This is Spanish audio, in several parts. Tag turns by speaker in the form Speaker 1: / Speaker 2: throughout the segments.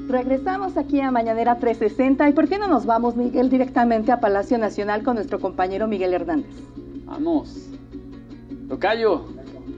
Speaker 1: Regresamos aquí a Mañanera 360 y ¿por qué no nos vamos, Miguel, directamente a Palacio Nacional con nuestro compañero Miguel Hernández?
Speaker 2: Vamos. Tocayo.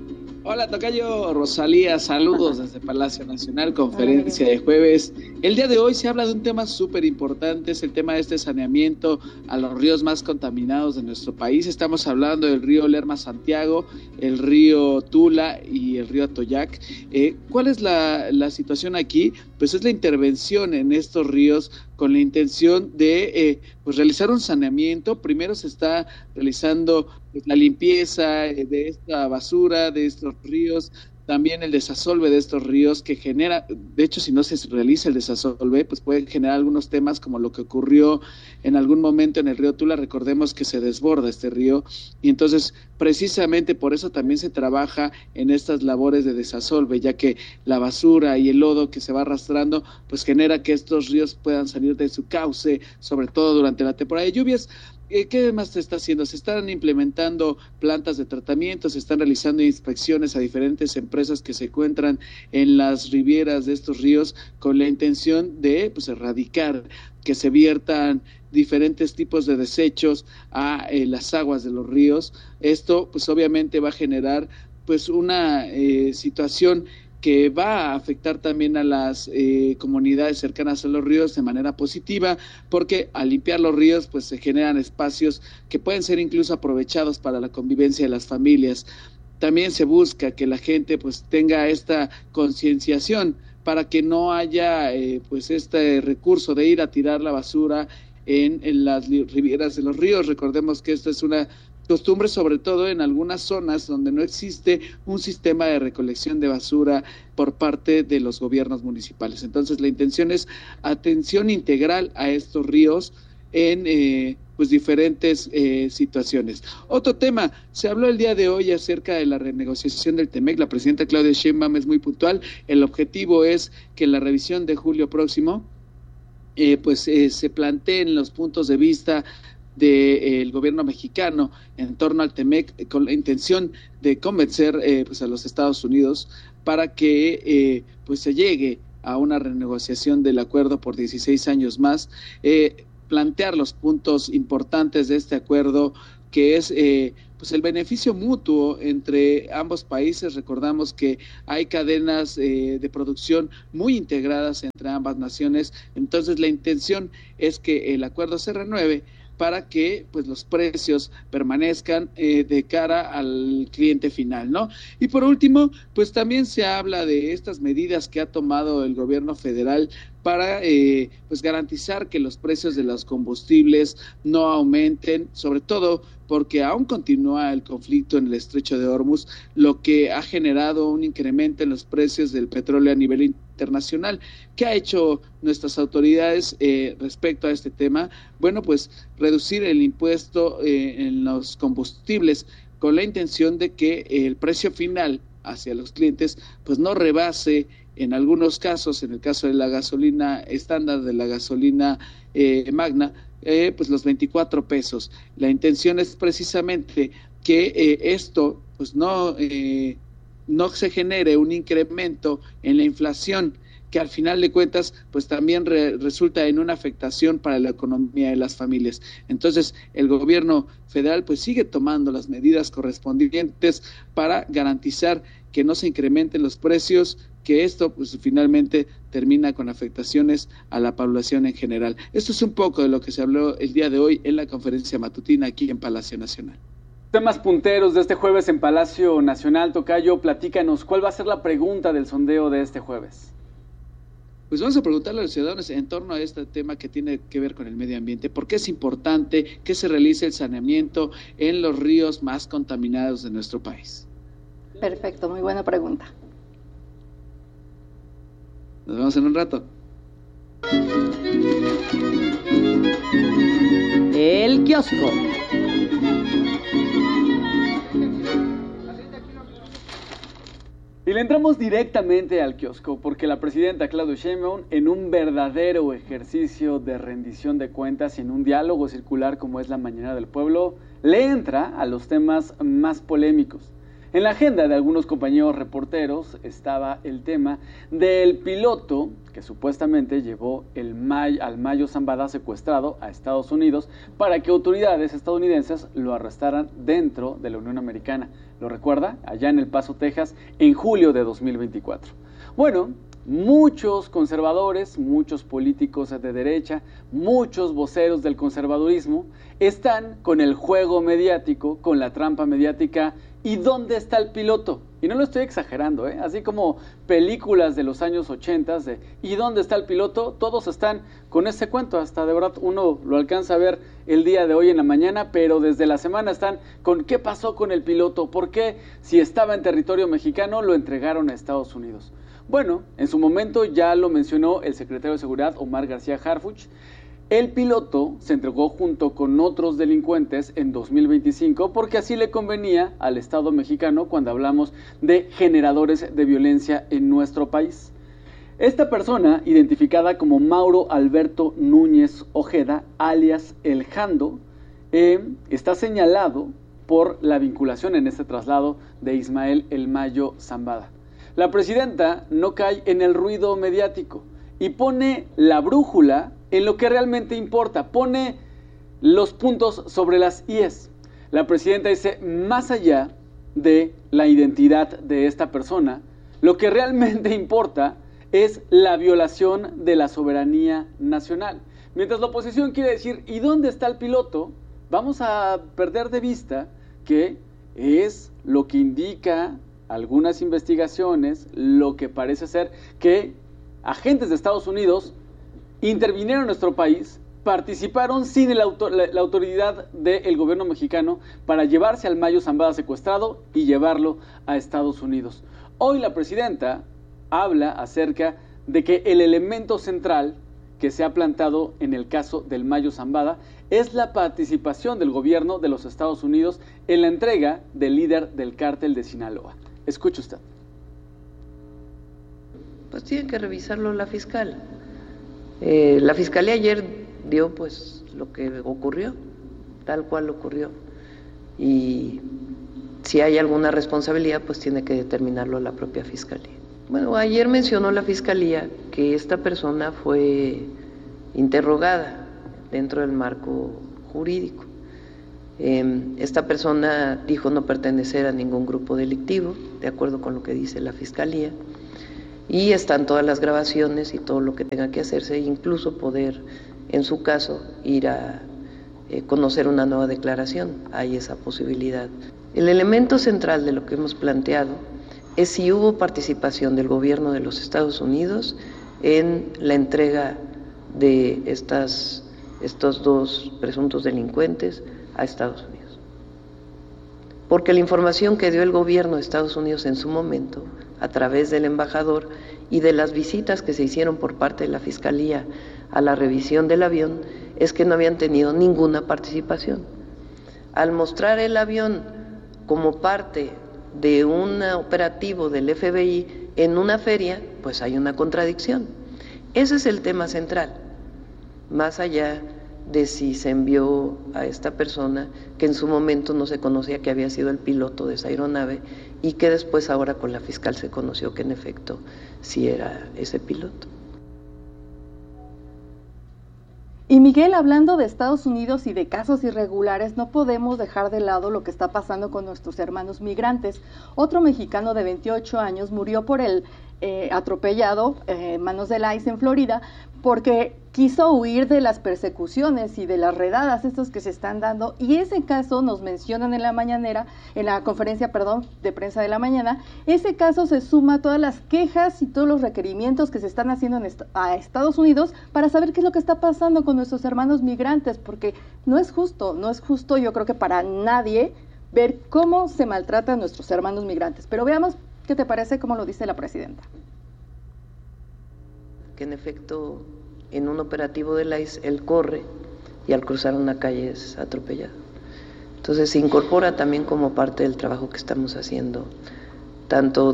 Speaker 3: Hola, Tocayo. Rosalía, saludos desde Palacio Nacional, conferencia de jueves. El día de hoy se habla de un tema súper importante, es el tema de este saneamiento a los ríos más contaminados de nuestro país. Estamos hablando del río Lerma-Santiago, el río Tula y el río Atoyac. ¿Cuál es la situación aquí? Pues es la intervención en estos ríos con la intención de realizar un saneamiento. Primero se está realizando la limpieza de esta basura, de estos ríos, también el desasolve de estos ríos que genera, de hecho si no se realiza el desasolve, pues puede generar algunos temas como lo que ocurrió en algún momento en el río Tula. Recordemos que se desborda este río y entonces precisamente por eso también se trabaja en estas labores de desasolve, ya que la basura y el lodo que se va arrastrando pues genera que estos ríos puedan salir de su cauce, sobre todo durante la temporada de lluvias. ¿Qué más se está haciendo? Se están implementando plantas de tratamiento, se están realizando inspecciones a diferentes empresas que se encuentran en las rivieras de estos ríos con la intención de erradicar que se viertan diferentes tipos de desechos a las aguas de los ríos. Esto pues obviamente va a generar pues una situación que va a afectar también a las comunidades cercanas a los ríos de manera positiva, porque al limpiar los ríos pues se generan espacios que pueden ser incluso aprovechados para la convivencia de las familias. También se busca que la gente pues tenga esta concienciación para que no haya este recurso de ir a tirar la basura en las rivieras de los ríos. Recordemos que esta es una costumbre, sobre todo en algunas zonas donde no existe un sistema de recolección de basura por parte de los gobiernos municipales. Entonces la intención es atención integral a estos ríos en diferentes situaciones. Otro tema, se habló el día de hoy acerca de la renegociación del TEMEC. La presidenta Claudia Sheinbaum es muy puntual. El objetivo es que en la revisión de julio próximo se planteen los puntos de vista del gobierno mexicano en torno al TEMEC con la intención de convencer a los Estados Unidos para que se llegue a una renegociación del acuerdo por 16 años más, plantear los puntos importantes de este acuerdo, que es el beneficio mutuo entre ambos países. Recordamos que hay cadenas de producción muy integradas entre ambas naciones, entonces la intención es que el acuerdo se renueve para que los precios permanezcan de cara al cliente final, ¿no? Y por último, también se habla de estas medidas que ha tomado el gobierno federal para garantizar que los precios de los combustibles no aumenten, sobre todo porque aún continúa el conflicto en el estrecho de Hormuz, lo que ha generado un incremento en los precios del petróleo a nivel internacional. ¿Qué ha hecho nuestras autoridades respecto a este tema? Bueno, reducir el impuesto en los combustibles con la intención de que el precio final hacia los clientes no rebase, en algunos casos, en el caso de la gasolina estándar, de la gasolina magna, los 24 pesos. La intención es precisamente que esto no se genere un incremento en la inflación, que al final de cuentas también resulta en una afectación para la economía de las familias. Entonces el gobierno federal sigue tomando las medidas correspondientes para garantizar que no se incrementen los precios, que esto finalmente termina con afectaciones a la población en general. Esto es un poco de lo que se habló el día de hoy en la conferencia matutina aquí en Palacio Nacional.
Speaker 2: Temas punteros de este jueves en Palacio Nacional. Tocayo, platícanos, ¿cuál va a ser la pregunta del sondeo de este jueves?
Speaker 3: Vamos a preguntarle a los ciudadanos en torno a este tema que tiene que ver con el medio ambiente. ¿Por qué es importante que se realice el saneamiento en los ríos más contaminados de nuestro país?
Speaker 1: Perfecto, muy buena pregunta.
Speaker 3: Nos vemos en un rato.
Speaker 1: El kiosco.
Speaker 2: Y le entramos directamente al kiosco porque la presidenta Claudia Sheinbaum, en un verdadero ejercicio de rendición de cuentas y en un diálogo circular como es la Mañanera del Pueblo, le entra a los temas más polémicos. En la agenda de algunos compañeros reporteros estaba el tema del piloto que supuestamente llevó al Mayo Zambada secuestrado a Estados Unidos para que autoridades estadounidenses lo arrestaran dentro de la Unión Americana. ¿Lo recuerda? Allá en El Paso, Texas, en julio de 2024. Bueno, muchos conservadores, muchos políticos de derecha, muchos voceros del conservadurismo están con el juego mediático, con la trampa mediática. ¿Y dónde está el piloto? Y no lo estoy exagerando, así como películas de los años 80 de ¿y dónde está el piloto? Todos están con ese cuento, hasta de verdad uno lo alcanza a ver el día de hoy en la mañana, pero desde la semana están con ¿qué pasó con el piloto? ¿Por qué si estaba en territorio mexicano lo entregaron a Estados Unidos? Bueno, en su momento ya lo mencionó el secretario de Seguridad, Omar García Harfuch. El piloto se entregó junto con otros delincuentes en 2025 porque así le convenía al Estado mexicano cuando hablamos de generadores de violencia en nuestro país. Esta persona, identificada como Mauro Alberto Núñez Ojeda, alias El Jando, está señalado por la vinculación en este traslado de Ismael El Mayo Zambada. La presidenta no cae en el ruido mediático y pone la brújula en lo que realmente importa, pone los puntos sobre las IES. La presidenta dice, más allá de la identidad de esta persona, lo que realmente importa es la violación de la soberanía nacional. Mientras la oposición quiere decir, ¿y dónde está el piloto? Vamos a perder de vista que es lo que indica algunas investigaciones, lo que parece ser que agentes de Estados Unidos intervinieron en nuestro país, participaron sin la autoridad del gobierno mexicano para llevarse al Mayo Zambada secuestrado y llevarlo a Estados Unidos. Hoy la presidenta habla acerca de que el elemento central que se ha plantado en el caso del Mayo Zambada es la participación del gobierno de los Estados Unidos en la entrega del líder del cártel de Sinaloa. Escuche usted.
Speaker 4: Pues tiene que revisarlo la fiscal. La fiscalía ayer dio pues lo que ocurrió, tal cual ocurrió, y si hay alguna responsabilidad pues tiene que determinarlo la propia fiscalía. Bueno, ayer mencionó la fiscalía que esta persona fue interrogada dentro del marco jurídico. Esta persona dijo no pertenecer a ningún grupo delictivo, de acuerdo con lo que dice la fiscalía. Y están todas las grabaciones y todo lo que tenga que hacerse, incluso poder, en su caso, ir a conocer una nueva declaración. Hay esa posibilidad. El elemento central de lo que hemos planteado es si hubo participación del gobierno de los Estados Unidos en la entrega de estos dos presuntos delincuentes a Estados Unidos. Porque la información que dio el gobierno de Estados Unidos en su momento, a través del embajador y de las visitas que se hicieron por parte de la Fiscalía a la revisión del avión, es que no habían tenido ninguna participación. Al mostrar el avión como parte de un operativo del FBI en una feria, pues hay una contradicción. Ese es el tema central, más allá de si se envió a esta persona, que en su momento no se conocía que había sido el piloto de esa aeronave y que después ahora con la fiscal se conoció que en efecto sí era ese piloto.
Speaker 1: Y Miguel, hablando de Estados Unidos y de casos irregulares, no podemos dejar de lado lo que está pasando con nuestros hermanos migrantes. Otro mexicano de 28 años murió por el atropellado en manos del ICE en Florida porque quiso huir de las persecuciones y de las redadas estos que se están dando, y ese caso nos mencionan en la mañanera, en la conferencia, de prensa de la mañana. Ese caso se suma a todas las quejas y todos los requerimientos que se están haciendo a Estados Unidos para saber qué es lo que está pasando con nuestros hermanos migrantes, porque no es justo, yo creo que para nadie ver cómo se maltratan a nuestros hermanos migrantes. Pero veamos qué te parece cómo lo dice la presidenta.
Speaker 4: Que en efecto en un operativo del ICE él corre y al cruzar una calle es atropellado. Entonces se incorpora también como parte del trabajo que estamos haciendo, tanto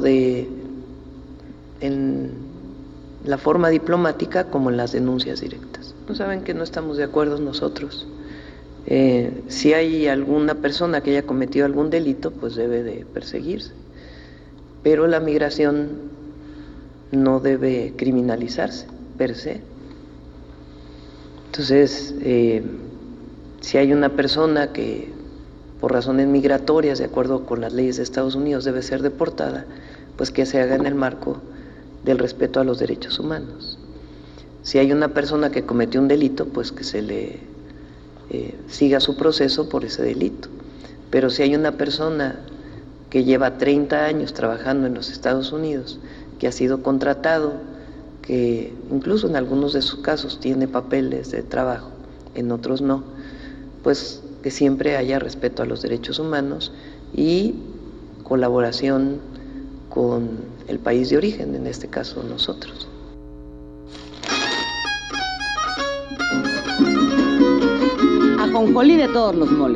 Speaker 4: en la forma diplomática como en las denuncias directas. No saben que no estamos de acuerdo nosotros Si hay alguna persona que haya cometido algún delito, pues debe de perseguirse. Pero la migración no debe criminalizarse per se. Entonces, si hay una persona que por razones migratorias, de acuerdo con las leyes de Estados Unidos, debe ser deportada, pues que se haga en el marco del respeto a los derechos humanos. Si hay una persona que cometió un delito, pues que se le siga su proceso por ese delito. Pero si hay una persona que lleva 30 años trabajando en los Estados Unidos, que ha sido contratado, que incluso en algunos de sus casos tiene papeles de trabajo, en otros no, pues que siempre haya respeto a los derechos humanos y colaboración con el país de origen, en este caso nosotros.
Speaker 5: Ajonjolí de todos los moles.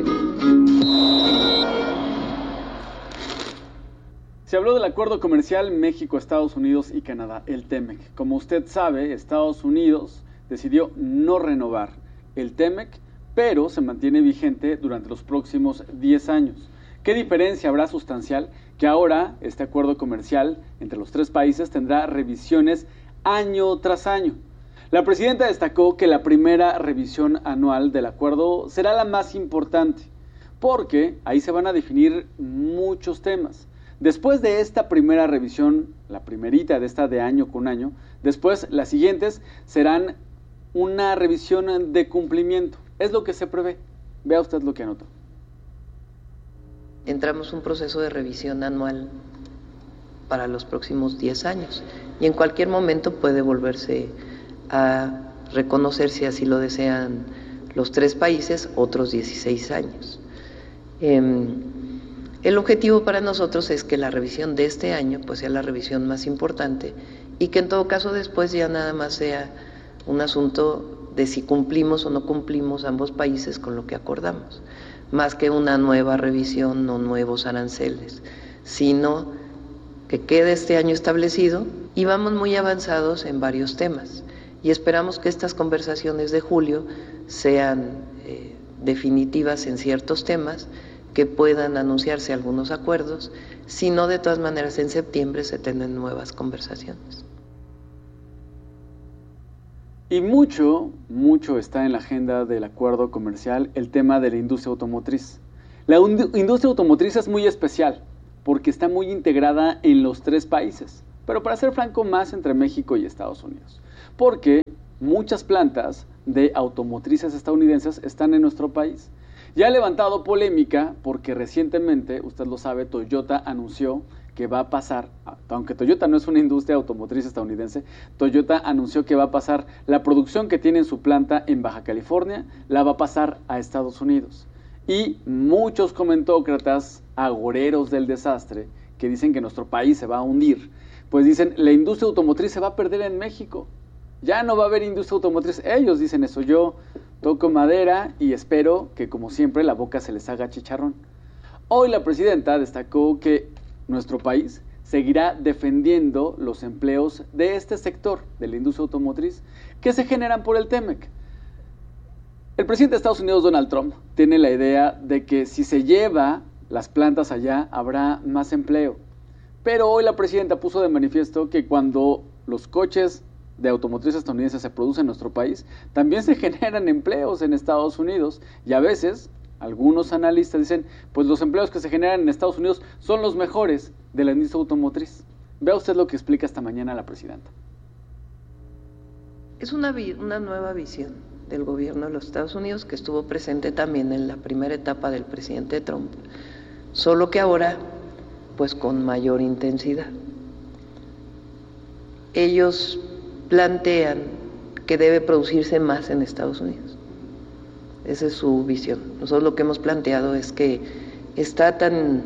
Speaker 2: Se habló del acuerdo comercial México, Estados Unidos y Canadá, el TEMEC. Como usted sabe, Estados Unidos decidió no renovar el TEMEC, pero se mantiene vigente durante los próximos 10 años. ¿Qué diferencia habrá sustancial? Que ahora este acuerdo comercial entre los tres países tendrá revisiones año tras año. La presidenta destacó que la primera revisión anual del acuerdo será la más importante, porque ahí se van a definir muchos temas. Después de esta primera revisión, la primerita de esta de año con año, después las siguientes serán una revisión de cumplimiento. Es lo que se prevé. Vea usted lo que anotó.
Speaker 4: Entramos un proceso de revisión anual para los próximos 10 años y en cualquier momento puede volverse a reconocer, si así lo desean los tres países, otros 16 años. El objetivo para nosotros es que la revisión de este año pues sea la revisión más importante y que en todo caso después ya nada más sea un asunto de si cumplimos o no cumplimos ambos países con lo que acordamos, más que una nueva revisión o nuevos aranceles, sino que quede este año establecido y vamos muy avanzados en varios temas. Y esperamos que estas conversaciones de julio sean definitivas en ciertos temas, que puedan anunciarse algunos acuerdos, si no, de todas maneras en septiembre se tienen nuevas conversaciones.
Speaker 2: Y mucho está en la agenda del acuerdo comercial el tema de la industria automotriz. La industria automotriz es muy especial porque está muy integrada en los tres países, pero para ser franco más entre México y Estados Unidos, porque muchas plantas de automotrices estadounidenses están en nuestro país. Ya ha levantado polémica porque recientemente, usted lo sabe, Toyota anunció que va a pasar, aunque Toyota no es una industria automotriz estadounidense, Toyota anunció que va a pasar la producción que tiene en su planta en Baja California, la va a pasar a Estados Unidos. Y muchos comentócratas agoreros del desastre que dicen que nuestro país se va a hundir, pues dicen, la industria automotriz se va a perder en México. Ya no va a haber industria automotriz. Ellos dicen eso. Yo toco madera y espero que, como siempre, la boca se les haga chicharrón. Hoy la presidenta destacó que nuestro país seguirá defendiendo los empleos de este sector, de la industria automotriz, que se generan por el TEMEC. El presidente de Estados Unidos, Donald Trump, tiene la idea de que si se lleva las plantas allá, habrá más empleo. Pero hoy la presidenta puso de manifiesto que cuando los coches de automotriz estadounidenses se producen en nuestro país, también se generan empleos en Estados Unidos y a veces algunos analistas dicen, pues los empleos que se generan en Estados Unidos son los mejores de la industria automotriz. Vea usted lo que explica esta mañana la presidenta.
Speaker 4: Es una nueva visión del gobierno de los Estados Unidos que estuvo presente también en la primera etapa del presidente Trump, solo que ahora pues con mayor intensidad. Ellos plantean que debe producirse más en Estados Unidos. Esa es su visión. Nosotros lo que hemos planteado es que está tan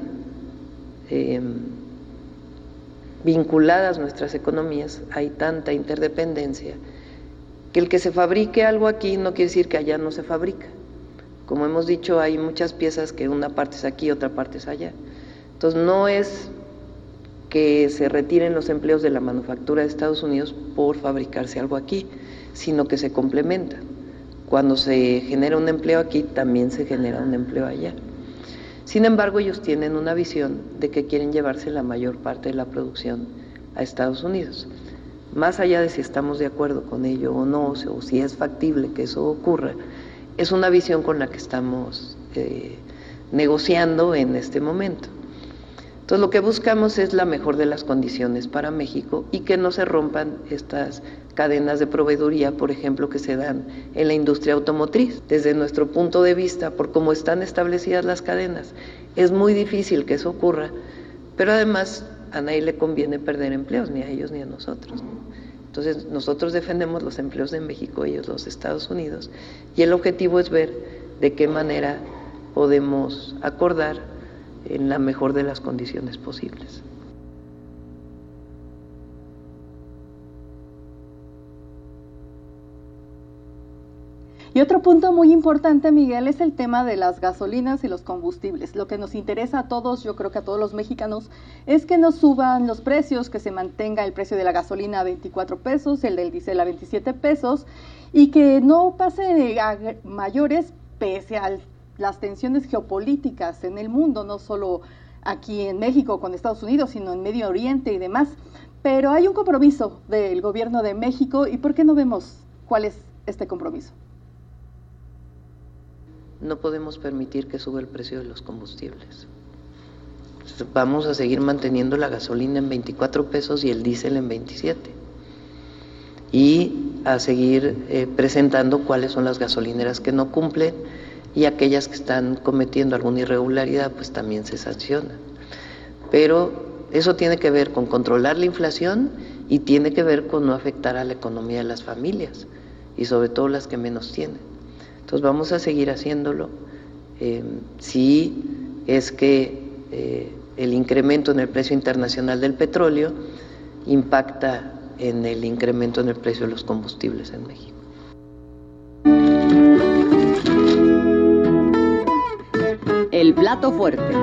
Speaker 4: vinculadas nuestras economías, hay tanta interdependencia, que el que se fabrique algo aquí no quiere decir que allá no se fabrica. Como hemos dicho, hay muchas piezas que una parte es aquí, otra parte es allá. Entonces no es que se retiren los empleos de la manufactura de Estados Unidos por fabricarse algo aquí, sino que se complementan. cuando se genera un empleo aquí, también se genera un empleo allá. Sin embargo, ellos tienen una visión de que quieren llevarse la mayor parte de la producción a Estados Unidos. Más allá de si estamos de acuerdo con ello o no, o si es factible que eso ocurra, es una visión con la que estamos negociando en este momento. Entonces, lo que buscamos es la mejor de las condiciones para México y que no se rompan estas cadenas de proveeduría, por ejemplo, que se dan en la industria automotriz. Desde nuestro punto de vista, por cómo están establecidas las cadenas, es muy difícil que eso ocurra, pero además a nadie le conviene perder empleos, ni a ellos ni a nosotros, ¿no? Entonces, nosotros defendemos los empleos de México, ellos los de Estados Unidos, y el objetivo es ver de qué manera podemos acordar en la mejor de las condiciones posibles.
Speaker 1: Y otro punto muy importante, Miguel, es el tema de las gasolinas y los combustibles. Lo que nos interesa a todos, yo creo que a todos los mexicanos, es que no suban los precios, que se mantenga el precio de la gasolina a 24 pesos, el del diésel a 27 pesos, y que no pase a mayores pese a las tensiones geopolíticas en el mundo, no solo aquí en México con Estados Unidos, sino en Medio Oriente y demás. Pero hay un compromiso del gobierno de México, ¿y por qué no vemos cuál es este compromiso?
Speaker 4: No podemos permitir que suba el precio de los combustibles. Vamos a seguir manteniendo la gasolina en 24 pesos y el diésel en 27. Y a seguir presentando cuáles son las gasolineras que no cumplen, y aquellas que están cometiendo alguna irregularidad, pues también se sancionan. Pero eso tiene que ver con controlar la inflación y tiene que ver con no afectar a la economía de las familias, y sobre todo las que menos tienen. Entonces vamos a seguir haciéndolo. Si es que el incremento en el precio internacional del petróleo impacta en el incremento en el precio de los combustibles en México.
Speaker 5: El plato fuerte.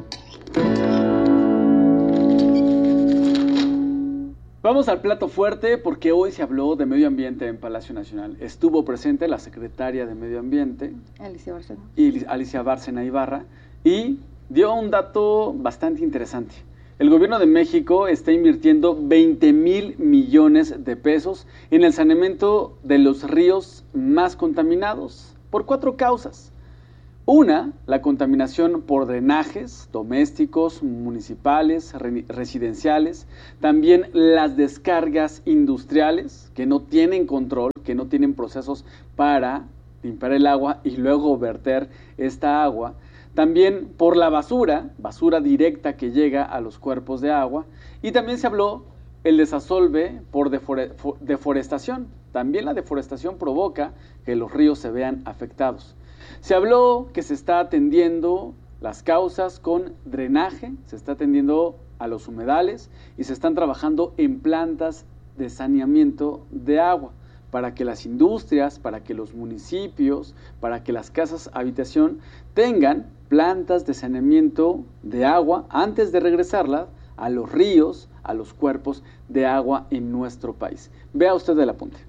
Speaker 2: Vamos al plato fuerte porque hoy se habló de medio ambiente en Palacio Nacional. Estuvo presente la secretaria de Medio Ambiente, Alicia Bárcena Ibarra, y dio un dato bastante interesante. El gobierno de México está invirtiendo 20,000 millones de pesos en el saneamiento de los ríos más contaminados por 4 causas. Una, la contaminación por drenajes domésticos, municipales, residenciales. También las descargas industriales que no tienen control, que no tienen procesos para limpiar el agua y luego verter esta agua. También por la basura directa que llega a los cuerpos de agua. Y también se habló el desasolve por deforestación. También la deforestación provoca que los ríos se vean afectados. Se habló que se está atendiendo las causas con drenaje, se está atendiendo a los humedales y se están trabajando en plantas de saneamiento de agua para que las industrias, para que los municipios, para que las casas habitación tengan plantas de saneamiento de agua antes de regresarla a los ríos, a los cuerpos de agua en nuestro país. Vea usted el apunte.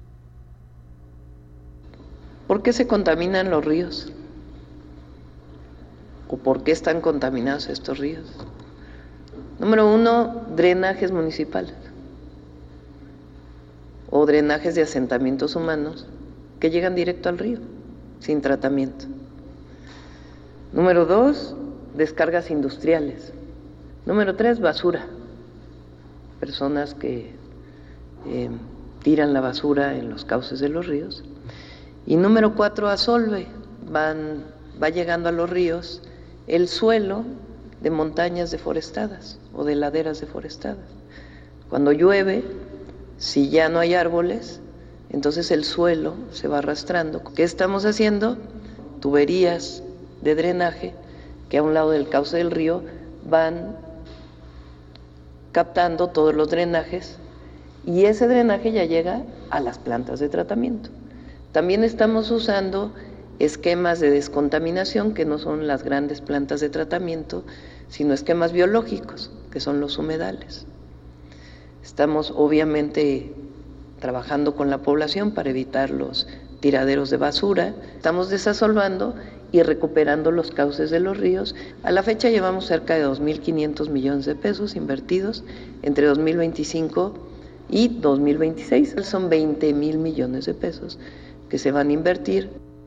Speaker 4: ¿Por qué se contaminan los ríos? ¿O por qué están contaminados estos ríos? Número 1, drenajes municipales o drenajes de asentamientos humanos que llegan directo al río, sin tratamiento. Número 2, descargas industriales. Número 3, basura. Personas que tiran la basura en los cauces de los ríos. Y número 4, asolve. Va llegando a los ríos el suelo de montañas deforestadas o de laderas deforestadas. Cuando llueve, si ya no hay árboles, entonces el suelo se va arrastrando. ¿Qué estamos haciendo? Tuberías de drenaje que a un lado del cauce del río van captando todos los drenajes y ese drenaje ya llega a las plantas de tratamiento. También estamos usando esquemas de descontaminación que no son las grandes plantas de tratamiento, sino esquemas biológicos, que son los humedales. Estamos obviamente trabajando con la población para evitar los tiraderos de basura. Estamos desasolvando y recuperando los cauces de los ríos. A la fecha llevamos cerca de 2.500 millones de pesos invertidos entre 2025 y 2026. Son 20,000 millones de pesos que se van a invertir.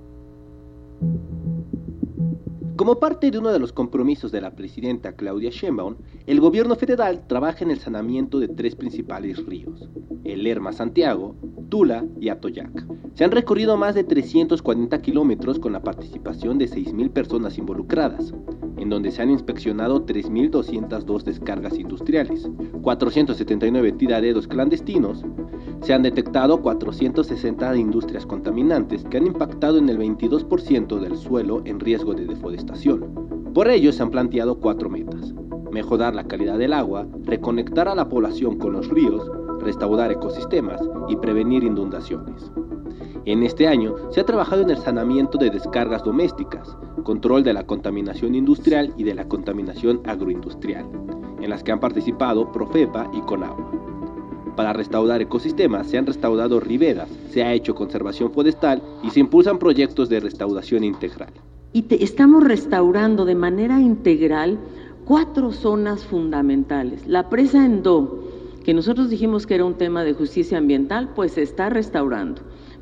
Speaker 6: Como parte de uno de los compromisos de la presidenta Claudia Sheinbaum, el gobierno federal trabaja en el saneamiento de 3 principales ríos, el Lerma-Santiago, Tula y Atoyac. Se han recorrido más de 340 kilómetros con la participación de 6,000 personas involucradas, en donde se han inspeccionado 3.202 descargas industriales, 479 tiraderos clandestinos, se han detectado 460 industrias contaminantes que han impactado en el 22% del suelo en riesgo de deforestación. Por ello se han planteado 4 metas: mejorar la calidad del agua, reconectar a la población con los ríos, restaurar ecosistemas y prevenir inundaciones. En este año se ha trabajado en el saneamiento de descargas domésticas, control de la contaminación industrial y de la contaminación agroindustrial, en las que han participado Profepa y Conagua. Para restaurar ecosistemas se han restaurado riberas, se ha hecho conservación forestal y se impulsan proyectos de restauración integral.
Speaker 7: Estamos restaurando de manera integral 4 zonas fundamentales. La presa Endó, que nosotros dijimos que era un tema de justicia ambiental, pues se está restaurando.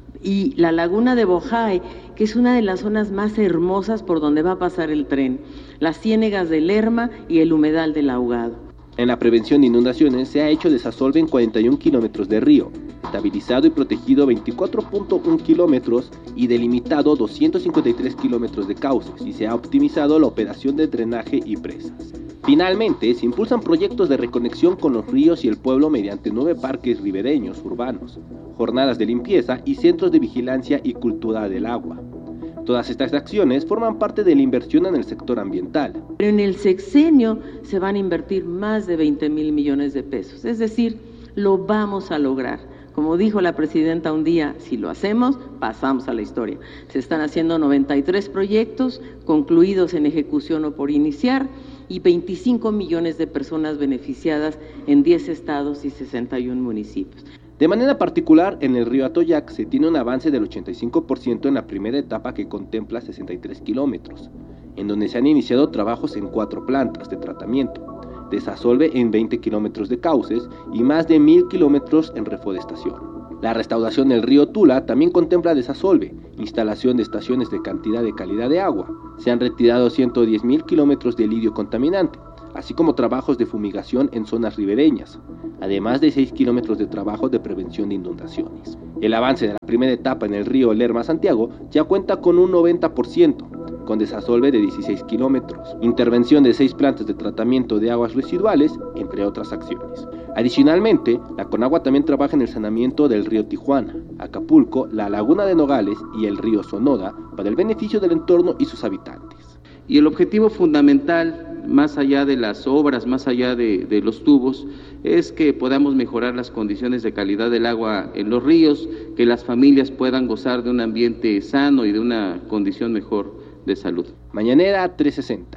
Speaker 7: Y la laguna de Bojay, que es una de las zonas más hermosas por donde va a pasar el tren, las ciénegas del Lerma y el humedal del Ahogado.
Speaker 6: En la prevención de inundaciones se ha hecho desasolve en 41 kilómetros de río, estabilizado y protegido 24.1 kilómetros y delimitado 253 kilómetros de cauces, y se ha optimizado la operación de drenaje y presas. Finalmente, se impulsan proyectos de reconexión con los ríos y el pueblo mediante 9 parques ribereños urbanos, jornadas de limpieza y centros de vigilancia y cultura del agua. Todas estas acciones forman parte de la inversión en el sector ambiental.
Speaker 7: En el sexenio se van a invertir más de 20,000 millones de pesos, es decir, lo vamos a lograr. Como dijo la presidenta un día, si lo hacemos, pasamos a la historia. Se están haciendo 93 proyectos concluidos en ejecución o por iniciar y 25 millones de personas beneficiadas en 10 estados y 61 municipios.
Speaker 6: De manera particular, en el río Atoyac se tiene un avance del 85% en la primera etapa, que contempla 63 kilómetros, en donde se han iniciado trabajos en 4 plantas de tratamiento, desasolve en 20 kilómetros de cauces y más de 1,000 kilómetros en reforestación. La restauración del río Tula también contempla desasolve, instalación de estaciones de cantidad de calidad de agua. Se han retirado 110,000 kilómetros de lidio contaminante, así como trabajos de fumigación en zonas ribereñas, además de 6 kilómetros de trabajo de prevención de inundaciones. El avance de la primera etapa en el río Lerma-Santiago ya cuenta con un 90%, con desasolve de 16 kilómetros, intervención de 6 plantas de tratamiento de aguas residuales, entre otras acciones. Adicionalmente, la Conagua también trabaja en el saneamiento del río Tijuana, Acapulco, la laguna de Nogales y el río Sonora para el beneficio del entorno y sus habitantes.
Speaker 8: Y el objetivo fundamental, más allá de las obras, más allá de los tubos, es que podamos mejorar las condiciones de calidad del agua en los ríos, que las familias puedan gozar de un ambiente sano y de una condición mejor de salud.
Speaker 6: Mañanera 360.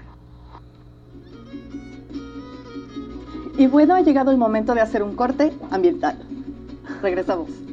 Speaker 1: Y bueno, ha llegado el momento de hacer un corte ambiental. Regresamos.